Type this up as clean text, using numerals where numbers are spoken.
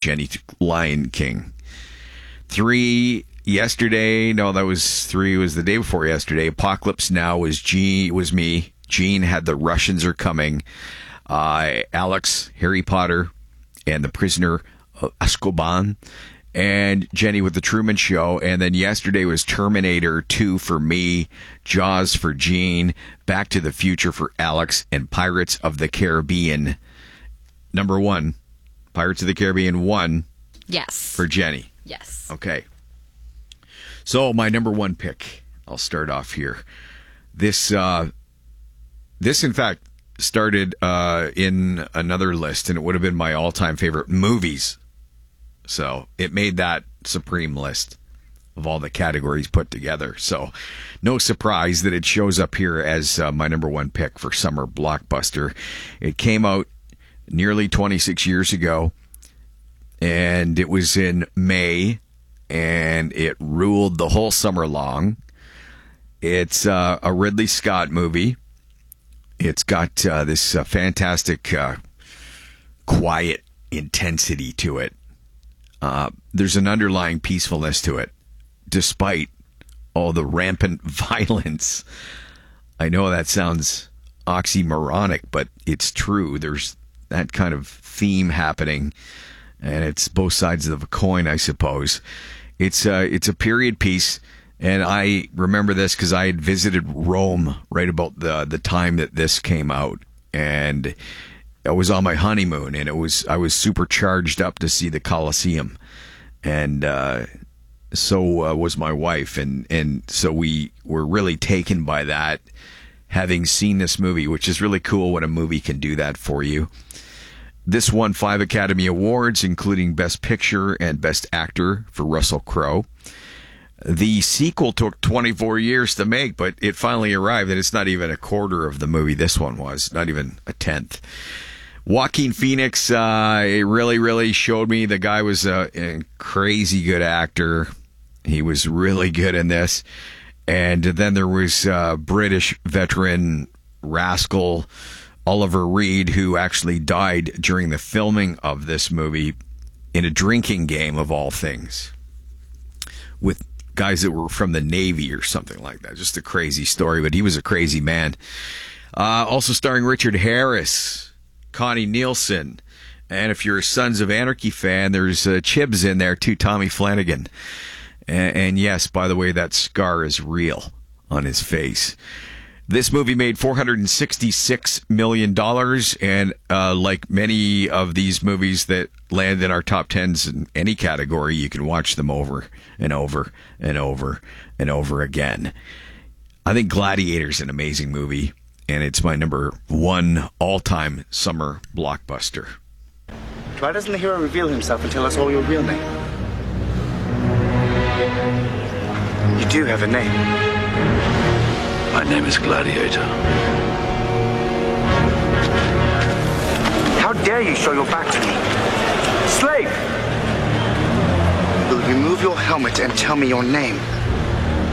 Jenny, Lion King. 3 yesterday. No, that was 3. Was the day before yesterday. Apocalypse Now was me. Gene had The Russians Are Coming. Alex, Harry Potter, and The Prisoner of Azkaban. And Jenny with The Truman Show. And then yesterday was Terminator 2 for me, Jaws for Gene, Back to the Future for Alex, and Pirates of the Caribbean. Number 1, Pirates of the Caribbean 1. Yes. For Jenny. Yes. Okay. So my number 1 pick, I'll start off here. This in fact started in another list, and it would have been my all-time favorite movies. So it made that supreme list of all the categories put together. So no surprise that it shows up here as my number 1 pick for summer blockbuster. It came out nearly 26 years ago, and it was in May, and it ruled the whole summer long. It's a Ridley Scott movie. It's got this fantastic quiet intensity to it. There's an underlying peacefulness to it, despite all the rampant violence. I know that sounds oxymoronic, but it's true. There's that kind of theme happening, and it's both sides of a coin, I suppose. It's a period piece, and I remember this because I had visited Rome right about the time that this came out, and I was on my honeymoon, and I was super charged up to see the Colosseum, and so was my wife, and so we were really taken by that, having seen this movie, which is really cool when a movie can do that for you. This won 5 Academy Awards, including Best Picture and Best Actor for Russell Crowe. The sequel took 24 years to make, but it finally arrived, and it's not even a quarter of the movie this one was, not even a tenth. Joaquin Phoenix, it really showed me the guy was a crazy good actor. He was really good in this. And then there was British veteran rascal Oliver Reed, who actually died during the filming of this movie in a drinking game, of all things, with guys that were from the Navy or something like that. Just a crazy story, but he was a crazy man. Also starring Richard Harris, Connie Nielsen, and if you're a Sons of Anarchy fan, there's Chibs in there too, Tommy Flanagan. And yes, by the way, that scar is real on his face. This movie made $466 million, and like many of these movies that land in our top 10s in any category, you can watch them over and over and over and over again. I think Gladiator's an amazing movie, and it's my number 1 all-time summer blockbuster. Why doesn't the hero reveal himself and tell us all your real name? You do have a name. My name is Gladiator. How dare you show your back to me? Slave! Will you remove your helmet and tell me your name?